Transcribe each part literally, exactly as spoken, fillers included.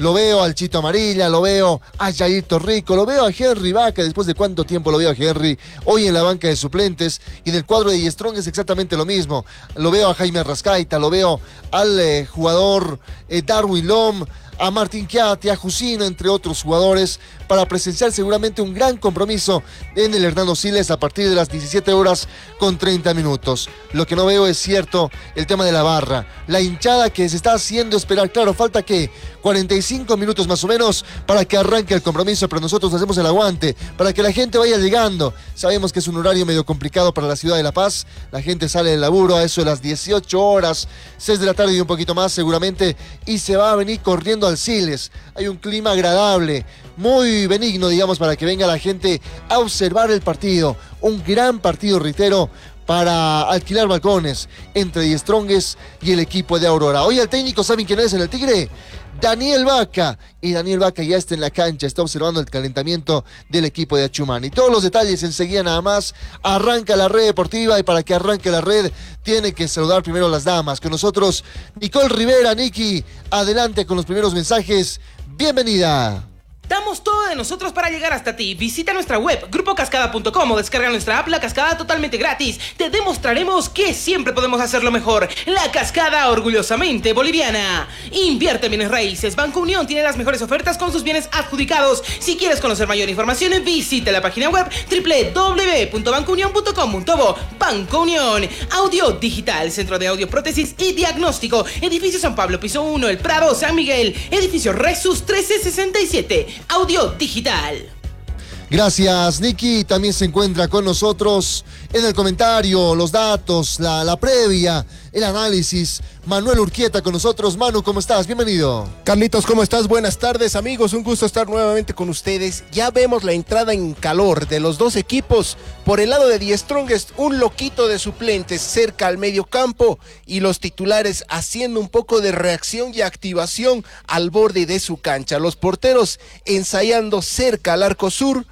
Lo veo al Chito Amarilla, lo veo a Jair Torrico, lo veo a Henry Vaca, después de cuánto tiempo lo veo a Henry, hoy en la banca de suplentes, y en el cuadro de Die Strong es exactamente lo mismo. Lo veo a Jaime Rascaita, lo veo al eh, jugador eh, Darwin Lom, a Martín Chiatti, a Jusino, entre otros jugadores, para presenciar seguramente un gran compromiso en el Hernando Siles a partir de las diecisiete horas con treinta minutos. Lo que no veo es cierto el tema de la barra, la hinchada que se está haciendo esperar. Claro, falta que cuarenta y cinco minutos más o menos para que arranque el compromiso, pero nosotros hacemos el aguante para que la gente vaya llegando. Sabemos que es un horario medio complicado para la ciudad de La Paz, la gente sale del laburo a eso de las dieciocho horas, seis de la tarde y un poquito más seguramente, y se va a venir corriendo al Siles. Hay un clima agradable, muy benigno, digamos, para que venga la gente a observar el partido. Un gran partido, reitero, para alquilar balcones entre Die Strongest y el equipo de Aurora. Hoy el técnico, ¿saben quién es en el Tigre? Daniel Vaca, y Daniel Vaca ya está en la cancha, está observando el calentamiento del equipo de Achumani. Todos los detalles enseguida, nada más arranca la red deportiva, y para que arranque la red tiene que saludar primero a las damas. Con nosotros Nicole Rivera. Niki, adelante con los primeros mensajes, bienvenida. Damos todo de nosotros para llegar hasta ti. Visita nuestra web, grupo cascada punto com, o descarga nuestra app La Cascada totalmente gratis. Te demostraremos que siempre podemos hacerlo mejor. La Cascada, orgullosamente boliviana. Invierte en bienes raíces. Banco Unión tiene las mejores ofertas con sus bienes adjudicados. Si quieres conocer mayor información, visita la página web doble u doble u doble u punto banco unión punto com punto bo. Banco Unión. Audio Digital, Centro de Audio, Prótesis y Diagnóstico. Edificio San Pablo, piso uno, El Prado, San Miguel. Edificio Resus trece sesenta y siete. Audio Digital. Gracias, Niki. También se encuentra con nosotros en el comentario, los datos, la, la previa, el análisis. Manuel Urquieta con nosotros. Manu, ¿cómo estás? Bienvenido. Carlitos, ¿cómo estás? Buenas tardes, amigos. Un gusto estar nuevamente con ustedes. Ya vemos la entrada en calor de los dos equipos. Por el lado de Die Strongest, un loquito de suplentes cerca al medio campo, y los titulares haciendo un poco de reacción y activación al borde de su cancha. Los porteros ensayando cerca al arco sur.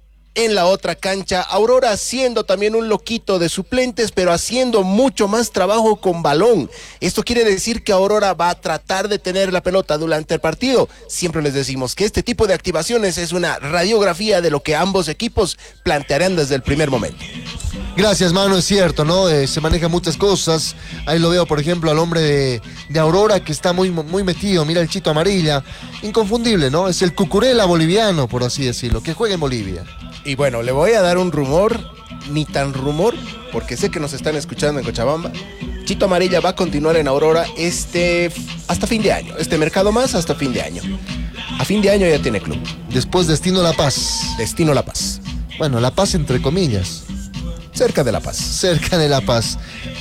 En la otra cancha, Aurora haciendo también un loquito de suplentes, pero haciendo mucho más trabajo con balón. Esto quiere decir que Aurora va a tratar de tener la pelota durante el partido. Siempre les decimos que este tipo de activaciones es una radiografía de lo que ambos equipos plantearán desde el primer momento. Gracias, Manu, es cierto, ¿no? Eh, se manejan muchas cosas. Ahí lo veo, por ejemplo, al hombre de, de Aurora, que está muy, muy metido. Mira el Chito Amarilla, inconfundible, ¿no? Es el Cucurella boliviano, por así decirlo, que juega en Bolivia. Y bueno, le voy a dar un rumor, ni tan rumor, porque sé que nos están escuchando en Cochabamba. Chito Amarilla va a continuar en Aurora este hasta fin de año, este mercado más hasta fin de año. A fin de año ya tiene club. Después Destino La Paz. Destino La Paz. Bueno, La Paz entre comillas. Cerca de La Paz. Cerca de La Paz.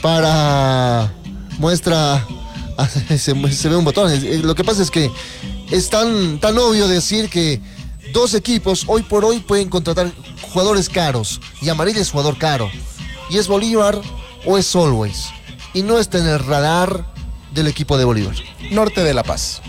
Para muestra, se, se ve un botón. Lo que pasa es que es tan, tan obvio decir que dos equipos hoy por hoy pueden contratar jugadores caros, y Amarilla es jugador caro, y es Bolívar o es Always, y no está en el radar del equipo de Bolívar. Norte de La Paz.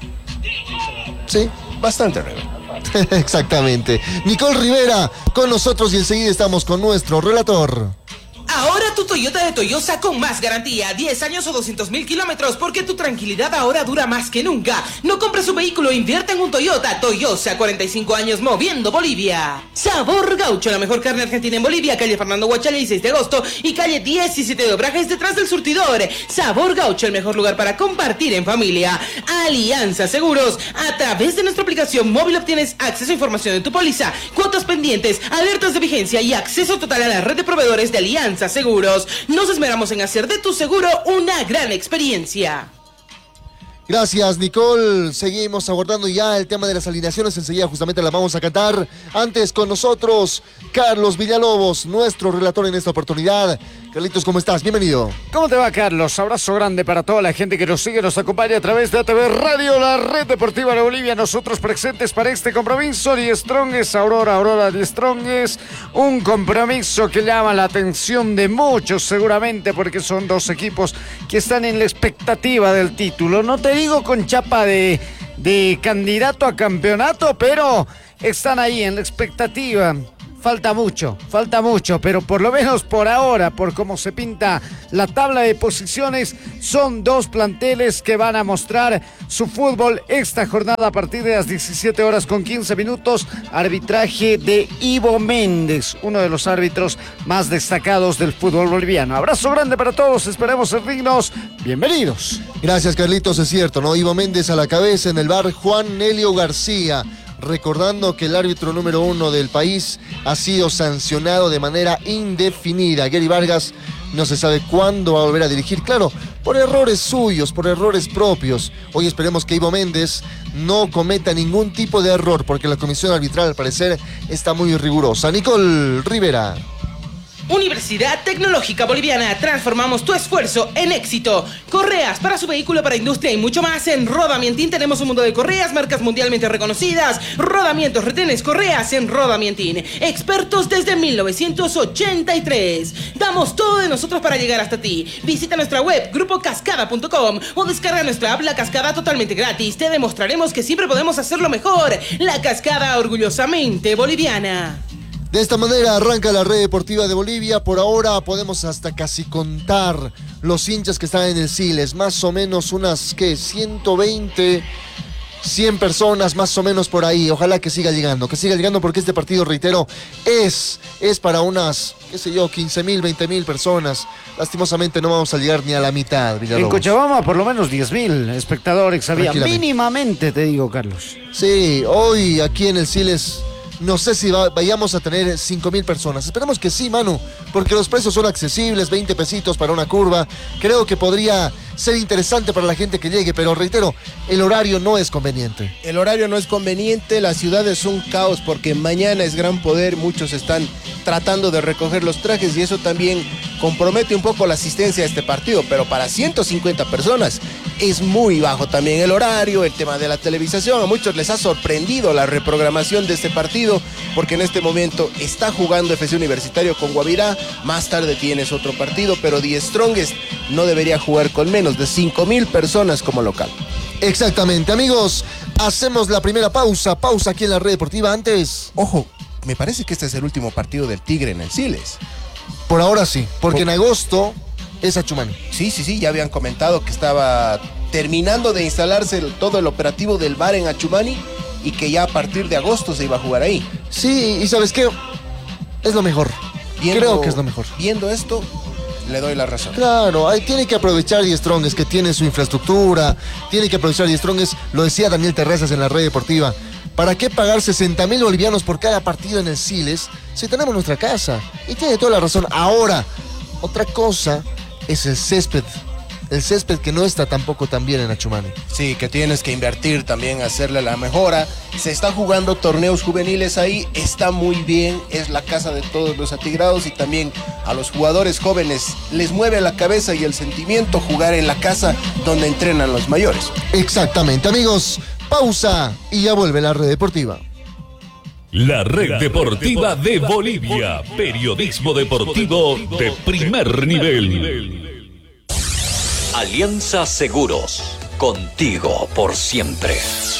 Sí, bastante arriba. Exactamente. Nicole Rivera con nosotros, y enseguida estamos con nuestro relator. Ahora tu Toyota de Toyosa con más garantía, diez años o doscientos mil kilómetros, porque tu tranquilidad ahora dura más que nunca. No compres un vehículo, invierte en un Toyota. Toyosa, cuarenta y cinco años moviendo Bolivia. Sabor Gaucho, la mejor carne argentina en Bolivia, calle Fernando Guachale y seis de agosto, y calle diecisiete de Obrajes detrás del surtidor. Sabor Gaucho, el mejor lugar para compartir en familia. Alianza Seguros, a través de nuestra aplicación móvil obtienes acceso a información de tu póliza, cuotas pendientes, alertas de vigencia y acceso total a la red de proveedores de Alianza Seguros. Nos esmeramos en hacer de tu seguro una gran experiencia. Gracias, Nicole. Seguimos abordando ya el tema de las alineaciones. Enseguida justamente las vamos a cantar. Antes con nosotros, Carlos Villalobos, nuestro relator en esta oportunidad. Carlitos, ¿cómo estás? Bienvenido. ¿Cómo te va, Carlos? Abrazo grande para toda la gente que nos sigue, nos acompaña a través de A T V Radio, la red deportiva de Bolivia. Nosotros presentes para este compromiso. Die Strongest, Aurora, Aurora, Die Strongest. Un compromiso que llama la atención de muchos seguramente, porque son dos equipos que están en la expectativa del título. No te digo con chapa de, de candidato a campeonato, pero están ahí en la expectativa. falta mucho, falta mucho, pero por lo menos por ahora, por cómo se pinta la tabla de posiciones, son dos planteles que van a mostrar su fútbol esta jornada a partir de las diecisiete horas con quince minutos. Arbitraje de Ivo Méndez, uno de los árbitros más destacados del fútbol boliviano. Abrazo grande para todos, esperemos ser dignos. Bienvenidos. Gracias, Carlitos, es cierto, ¿no? Ivo Méndez a la cabeza, en el bar Juan Nelio García. Recordando que el árbitro número uno del país ha sido sancionado de manera indefinida. Gary Vargas no se sabe cuándo va a volver a dirigir, claro, por errores suyos, por errores propios. Hoy esperemos que Ivo Méndez no cometa ningún tipo de error, porque la comisión arbitral al parecer está muy rigurosa. Nicole Rivera. Universidad Tecnológica Boliviana, transformamos tu esfuerzo en éxito. Correas para su vehículo, para industria y mucho más. En Rodamientín tenemos un mundo de correas, marcas mundialmente reconocidas. Rodamientos, retenes, correas en Rodamientín. Expertos desde mil novecientos ochenta y tres. Damos todo de nosotros para llegar hasta ti. Visita nuestra web, grupo cascada punto com, o descarga nuestra app La Cascada totalmente gratis. Te demostraremos que siempre podemos hacerlo mejor. La Cascada, orgullosamente boliviana. De esta manera arranca la red deportiva de Bolivia. Por ahora podemos hasta casi contar los hinchas que están en el Siles. Más o menos unas, ¿qué? ciento veinte, cien personas más o menos por ahí. Ojalá que siga llegando, que siga llegando porque este partido, reitero, es, es para unas, qué sé yo, quince mil, veinte mil personas. Lastimosamente no vamos a llegar ni a la mitad, Villalobos. En Cochabamba por lo menos diez mil espectadores había, mínimamente, te digo, Carlos. Sí, hoy aquí en el Siles... No sé si va, vayamos a tener cinco mil personas. Esperemos que sí, Manu, porque los precios son accesibles, veinte pesitos para una curva. Creo que podría ser interesante para la gente que llegue, pero reitero, el horario no es conveniente. El horario no es conveniente, la ciudad es un caos porque mañana es Gran Poder, muchos están tratando de recoger los trajes y eso también compromete un poco la asistencia a este partido, pero para ciento cincuenta personas es muy bajo también el horario, el tema de la televisación. A muchos les ha sorprendido la reprogramación de este partido porque en este momento está jugando F C Universitario con Guavirá, más tarde tienes otro partido, pero The Strongest no debería jugar con menos de cinco mil personas como local. Exactamente, amigos, hacemos la primera pausa, pausa aquí en la red deportiva. Antes, ojo, me parece que este es el último partido del Tigre en el Siles. Por ahora sí, porque por... en agosto es Achumani. Sí, sí, sí, ya habían comentado que estaba terminando de instalarse el, todo el operativo del bar en Achumani y que ya a partir de agosto se iba a jugar ahí. Sí, y ¿sabes qué? Es lo mejor. Viendo, Creo que es lo mejor. Viendo esto, le doy la razón. Claro, ahí tiene que aprovechar The Strongest, que tiene su infraestructura, tiene que aprovechar The Strongest, lo decía Daniel Terrazas en la red deportiva. ¿Para qué pagar sesenta mil bolivianos por cada partido en el Siles si tenemos nuestra casa? Y tiene toda la razón. Ahora, otra cosa es el césped. El césped que no está tampoco tan bien en Achumani. Sí, que tienes que invertir también, hacerle la mejora. Se está jugando torneos juveniles ahí, está muy bien, es la casa de todos los atigrados y también a los jugadores jóvenes les mueve la cabeza y el sentimiento jugar en la casa donde entrenan los mayores. Exactamente, amigos, pausa y ya vuelve la red deportiva. La red deportiva de Bolivia, periodismo deportivo de primer nivel. Alianza Seguros, contigo por siempre.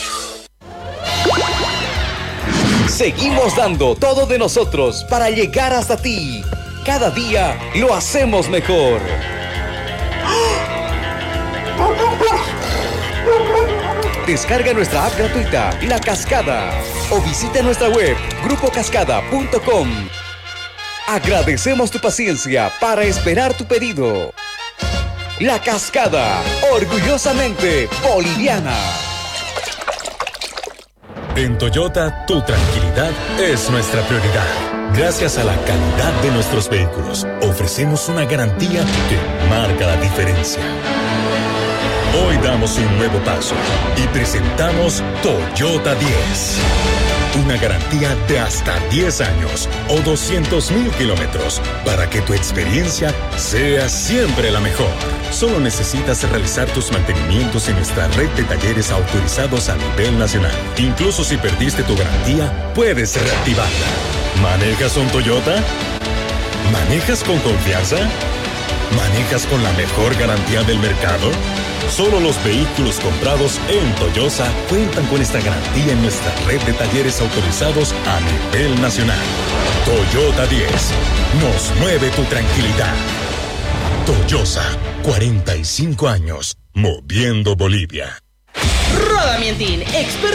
Seguimos dando todo de nosotros para llegar hasta ti. Cada día lo hacemos mejor. Descarga nuestra app gratuita, La Cascada, o visita nuestra web, grupo cascada punto com. Agradecemos tu paciencia para esperar tu pedido. La Cascada, orgullosamente boliviana. En Toyota, tu tranquilidad es nuestra prioridad. Gracias a la calidad de nuestros vehículos, ofrecemos una garantía que marca la diferencia. Hoy damos un nuevo paso y presentamos Toyota diez. Una garantía de hasta diez años o doscientos mil kilómetros para que tu experiencia sea siempre la mejor. Solo necesitas realizar tus mantenimientos en nuestra red de talleres autorizados a nivel nacional. Incluso si perdiste tu garantía, puedes reactivarla. ¿Manejas un Toyota? ¿Manejas con confianza? ¿Manejas con la mejor garantía del mercado? Solo los vehículos comprados en Toyosa cuentan con esta garantía en nuestra red de talleres autorizados a nivel nacional. Toyota diez. Nos mueve tu tranquilidad. Toyosa, cuarenta y cinco años, moviendo Bolivia. Roda Mientín, experto